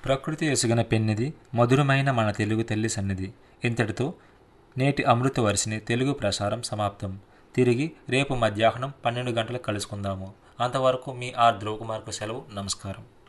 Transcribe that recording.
ప్రకృతి ఎసుగన పెన్నిది మధురమైన మన తెలుగు తల్లి సన్నిధి. ఇంతటితో నేటి అమృత వర్షిని తెలుగు ప్రసారం సమాప్తం. తిరిగి రేపు మధ్యాహ్నం 12 గంటలకు కలుసుకుందాము. అంతవరకు మీ ఆర్ ధ్రువకుమార్కు సెలవు. నమస్కారం.